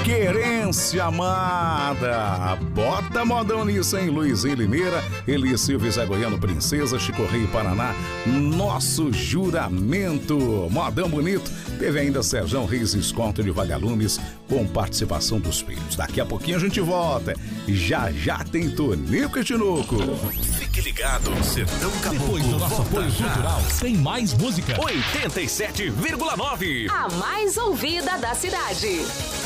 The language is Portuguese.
Querência amada. Bota modão nisso, hein? Luizinho Limeira, Eli Silva, Zé Goiano, Princesa, Chico Rei, Paraná. Nosso juramento. Modão bonito. Teve ainda Serjão Reis, Escolta de Vagalumes, com participação dos filhos. Daqui a pouquinho a gente volta. Já já tem Tonico e Tinoco. Fique ligado, Sertão Caboclo. Depois do nosso apoio cultural, tem mais música. 87,9. A mais ouvida da cidade.